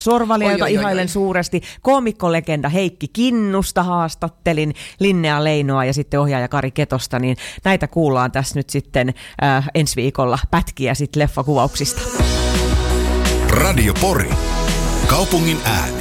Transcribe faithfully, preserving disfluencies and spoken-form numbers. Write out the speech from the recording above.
Sorvalia, jota ihailen oi. suuresti. Koomikkolegenda Heikki Kinnusta haastattelin, Linnea Leinoa ja sitten ohjaaja Kari Ketosta, niin näitä kuullaan tässä nyt sitten äh, ensi viikolla pätkiä sitten leffakuvauksista. Radio Pori, kaupungin ääni.